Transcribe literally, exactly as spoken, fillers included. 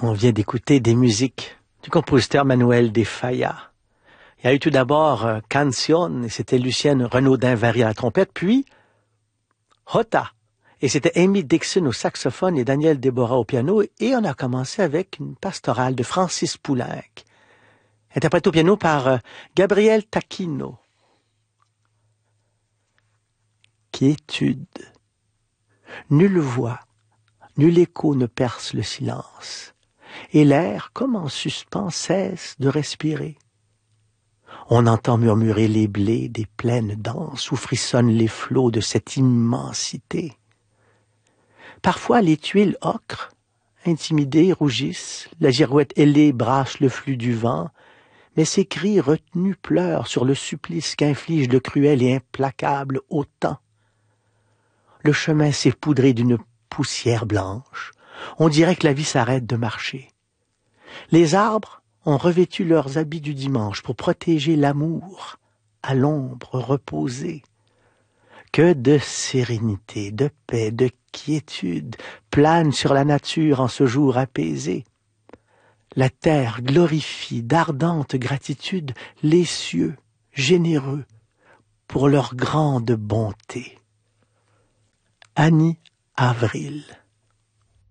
On vient d'écouter des musiques du compositeur Manuel de Falla. Il y a eu tout d'abord euh, Canción, et c'était Lucienne Renaudin-Vary à la trompette, puis Jota, et c'était Amy Dixon au saxophone et Daniel Deborah au piano, et on a commencé avec une pastorale de Francis Poulenc, interprétée au piano par euh, Gabriel Taquino. Quiétude. Nulle voix, nul écho ne perce le silence, et l'air, comme en suspens, cesse de respirer. On entend murmurer les blés des plaines denses où frissonnent les flots de cette immensité. Parfois les tuiles ocre, intimidées, rougissent, la girouette ailée brasse le flux du vent, mais ses cris retenus pleurent sur le supplice qu'inflige le cruel et implacable autant. Le chemin s'est poudré d'une poussière blanche. On dirait que la vie s'arrête de marcher. Les arbres ont revêtu leurs habits du dimanche pour protéger l'amour, à l'ombre reposée. Que de sérénité, de paix, de quiétude planent sur la nature en ce jour apaisé. La terre glorifie d'ardente gratitude les cieux généreux pour leur grande bonté. Annie Avril.